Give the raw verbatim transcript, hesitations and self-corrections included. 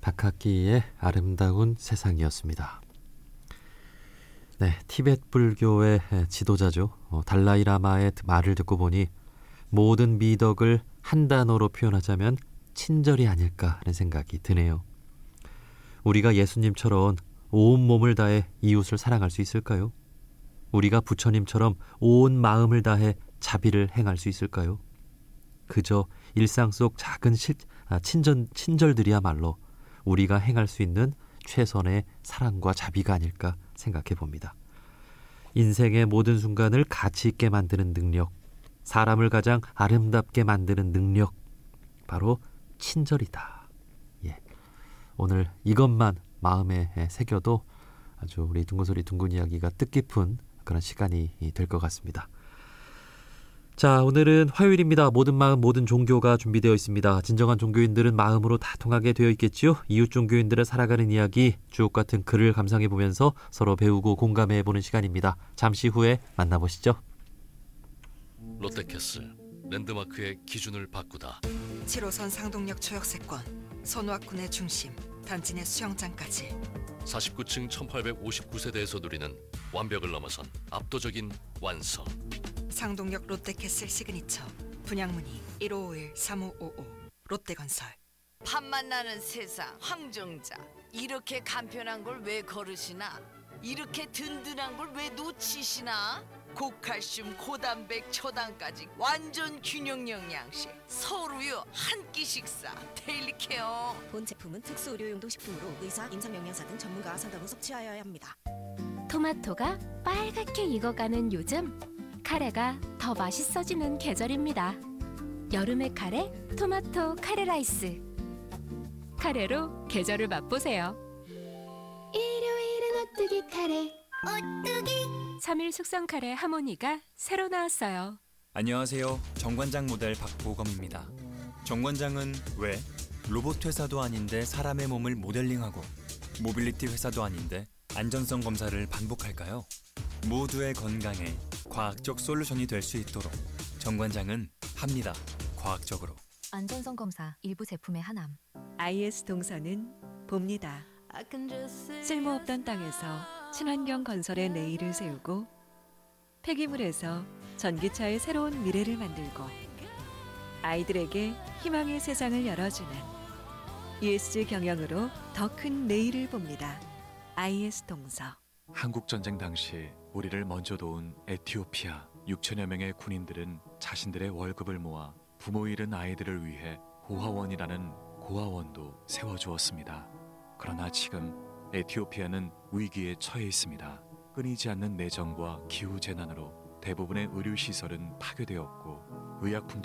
박학기의 아름다운 세상이었습니다. 네, 티베트 불교의 지도자죠. 어, 달라이라마의 말을 듣고 보니 모든 미덕을 한 단어로 표현하자면 친절이 아닐까 하는 생각이 드네요. 우리가 예수님처럼 온 몸을 다해 이웃을 사랑할 수 있을까요? 우리가 부처님처럼 온 마음을 다해 자비를 행할 수 있을까요? 그저 일상 속 작은 실, 아, 친전, 친절들이야말로 우리가 행할 수 있는 최선의 사랑과 자비가 아닐까 생각해 봅니다. 인생의 모든 순간을 가치 있게 만드는 능력, 사람을 가장 아름답게 만드는 능력, 바로 친절이다. 예. 오늘 이것만 마음에 새겨도 아주 우리 둥근소리 둥근 이야기가 뜻깊은 그런 시간이 될 것 같습니다. 자, 오늘은 화요일입니다. 모든 마음 모든 종교가 준비되어 있습니다. 진정한 종교인들은 마음으로 다 통하게 되어 있겠지요. 이웃 종교인들의 살아가는 이야기, 주옥 같은 글을 감상해보면서 서로 배우고 공감해보는 시간입니다. 잠시 후에 만나보시죠. 롯데캐슬 랜드마크의 기준을 바꾸다. 칠 호선 상동역 초역세권, 선호학군의 중심, 단지 내 수영장까지 사십구 층 천팔백오십구 세대에서 누리는 완벽을 넘어선 압도적인 완성. 상동역 롯데캐슬 시그니처, 분양문의 일오오일 삼오오오 롯데건설. 팝만 나는 세상 황정자, 이렇게 간편한 걸 왜 거르시나? 이렇게 든든한 걸 왜 놓치시나? 고칼슘 고단백 초당까지 완전 균형 영양식, 서울우유 한 끼 식사 데일리 케어. 본 제품은 특수 의료용도 식품으로 의사, 임상영양사 등 전문가와 상담 후 섭취하여야 합니다. 토마토가 빨갛게 익어가는 요즘, 카레가 더 맛있어지는 계절입니다. 여름의 카레, 토마토 카레 라이스. 카레로 계절을 맛보세요. 일요일은 오뚜기 카레. 오뚜기. 삼 일 숙성 카레 하모니가 새로 나왔어요. 안녕하세요. 정관장 모델 박보검입니다. 정관장은 왜 로봇 회사도 아닌데 사람의 몸을 모델링하고 모빌리티 회사도 아닌데 안전성 검사를 반복할까요? 모두의 건강에 과학적 솔루션이 될 수 있도록 정관장은 합니다. 과학적으로. 안전성 검사 일부 제품의 하남. 아이에스 동서는 봅니다. 쓸모없던 땅에서 친환경 건설의 내일을 세우고 폐기물에서 전기차의 새로운 미래를 만들고 아이들에게 희망의 세상을 열어주는 이에스지 경영으로 더 큰 내일을 봅니다. 아이에스 동서. 한국전쟁 당시 우리를 먼저 도운 에티오피아 육천여 명의 군인들은 자신들의 월급을 모아 부모 잃은 아이들을 위해 고아원이라는 고아원도 세워주었습니다. 그러나 지금 에티오피아는 위기에 처해 있습니다. 끊이지 않는 내전과 기후재난으로 대부분의 의료시설은 파괴되었고 의약품도